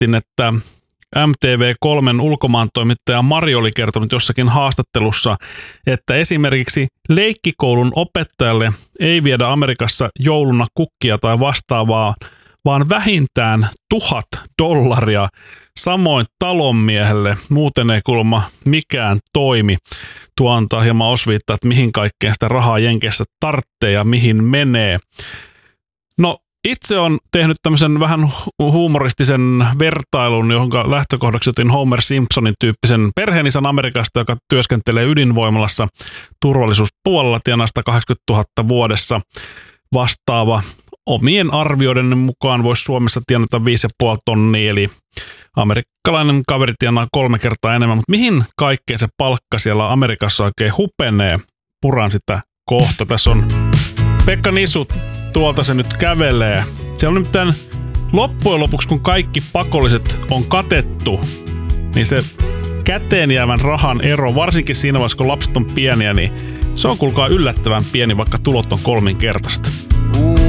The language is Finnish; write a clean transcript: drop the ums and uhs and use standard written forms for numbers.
havaittiin, että MTV3 ulkomaantoimittaja Mari oli kertonut jossakin haastattelussa, että esimerkiksi leikkikoulun opettajalle ei viedä Amerikassa jouluna kukkia tai vastaavaa, vaan vähintään $1,000. Samoin talonmiehelle, muuten ei kuulemma mikään toimi. Tuo antaa hieman osviittaa, että mihin kaikkeen sitä rahaa Jenkeissä tarvitsee ja mihin menee. No, itse on tehnyt tämmöisen vähän huumoristisen vertailun, johon lähtökohdaksi otin Homer Simpsonin tyyppisen perheenisän Amerikasta, joka työskentelee ydinvoimalassa turvallisuuspuolella, tienaa 180 000 vuodessa. Vastaava omien arvioiden mukaan voisi Suomessa tienata 5,5 tonnia, eli amerikkalainen kaveri tienaa 3 kertaa enemmän. Mutta mihin kaikkeen se palkka siellä Amerikassa oikein hupenee? Puran sitä kohta. Tässä on Pekka Nisu, tuolta se nyt kävelee. Siellä on nimittäin loppujen lopuksi, kun kaikki pakolliset on katettu, niin se käteen jäävän rahan ero, varsinkin siinä vaiheessa, kun lapset on pieniä, niin se on kuulkaa yllättävän pieni, vaikka tulot on 3-kertaista.